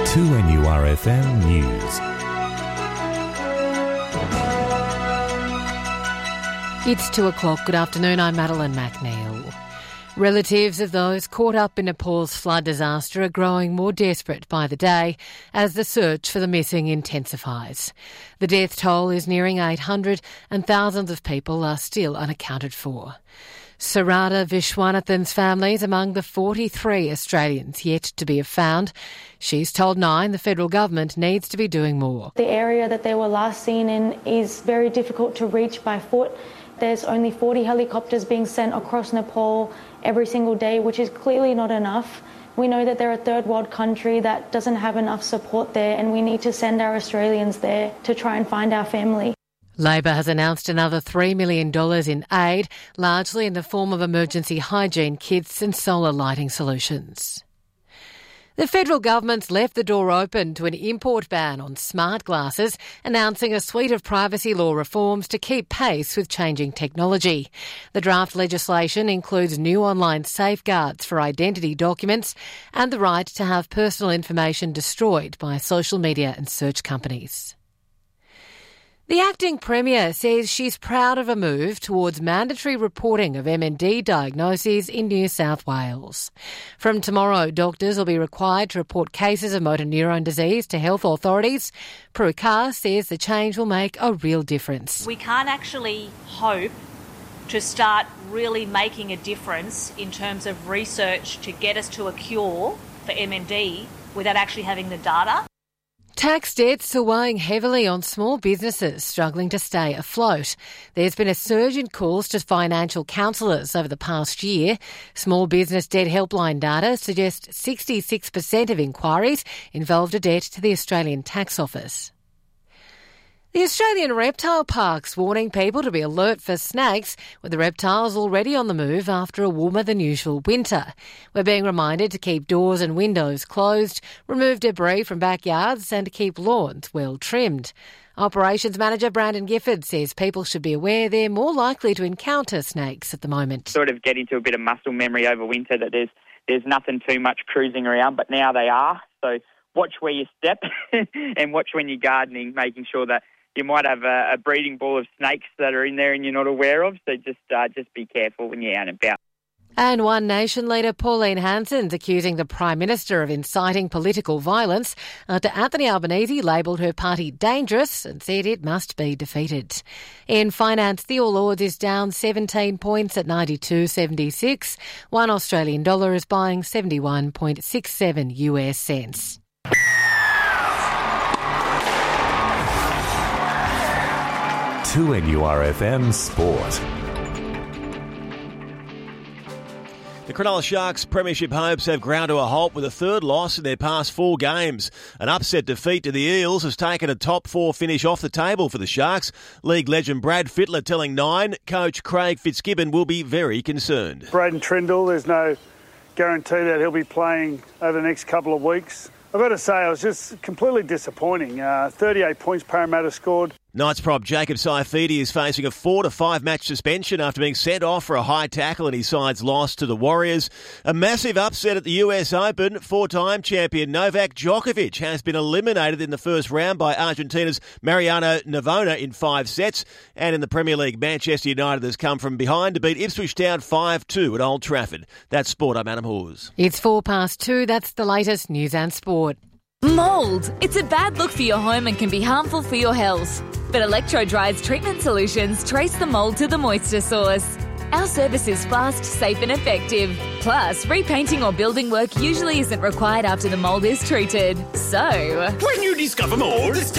2NURFM News. It's 2 o'clock. Good afternoon. I'm Madeline McNeil. Relatives of those caught up in Nepal's flood disaster are growing more desperate by the day as the search for the missing intensifies. The death toll is nearing 800 and thousands of people are still unaccounted for. Sarada Vishwanathan's family is among the 43 Australians yet to be found. She's told Nine the federal government needs to be doing more. The area that they were last seen in is very difficult to reach by foot. There's only 40 helicopters being sent across Nepal every single day, which is clearly not enough. We know that they're a third world country that doesn't have enough support there, and we need to send our Australians there to try and find our family. Labor has announced another $3 million in aid, largely in the form of emergency hygiene kits and solar lighting solutions. The federal government's left the door open to an import ban on smart glasses, announcing a suite of privacy law reforms to keep pace with changing technology. The draft legislation includes new online safeguards for identity documents and the right to have personal information destroyed by social media and search companies. The acting Premier says she's proud of a move towards mandatory reporting of MND diagnoses in New South Wales. From tomorrow, doctors will be required to report cases of motor neurone disease to health authorities. Prue Carr says the change will make a real difference. We can't actually hope to start really making a difference in terms of research to get us to a cure for MND without actually having the data. Tax debts are weighing heavily on small businesses struggling to stay afloat. There's been a surge in calls to financial counsellors over the past year. Small business debt helpline data suggests 66% of inquiries involved a debt to the Australian Tax Office. The Australian Reptile Park's warning people to be alert for snakes, with the reptiles already on the move after a warmer than usual winter. We're being reminded to keep doors and windows closed, remove debris from backyards and to keep lawns well trimmed. Operations Manager Brandon Gifford says people should be aware they're more likely to encounter snakes at the moment. Sort of get into a bit of muscle memory over winter that there's nothing too much cruising around, but now they are. So watch where you step and watch when you're gardening, making sure that you might have a breeding ball of snakes that are in there and you're not aware of, so just be careful when you're out and about. And One Nation leader Pauline Hanson's accusing the Prime Minister of inciting political violence after Anthony Albanese labelled her party dangerous and said it must be defeated. In finance, the All Ords is down 17 points at 92.76. One Australian dollar is buying 71.67 US cents. To NURFM Sport. The Cronulla Sharks' premiership hopes have ground to a halt with a third loss in their past 4 games. An upset defeat to the Eels has taken a top 4 finish off the table for the Sharks. League legend Brad Fittler telling Nine coach Craig Fitzgibbon will be very concerned. Braden Trindle, there's no guarantee that he'll be playing over the next couple of weeks. I've got to say, it was just completely disappointing. 38 points Parramatta scored. Knights prop Jacob Saifidi is facing a 4 to 5 match suspension after being sent off for a high tackle in his side's loss to the Warriors. A massive upset at the US Open. 4-time champion Novak Djokovic has been eliminated in the first round by Argentina's Mariano Navona in 5 sets. And in the Premier League, Manchester United has come from behind to beat Ipswich Town 5-2 at Old Trafford. That's sport. I'm Adam Hawes. It's 2:04. That's the latest news and sport. Mould. It's a bad look for your home and can be harmful for your health. But Electro-Dry's treatment solutions trace the mould to the moisture source. Our service is fast, safe and effective. Plus, repainting or building work usually isn't required after the mould is treated. So, when you discover mould, it's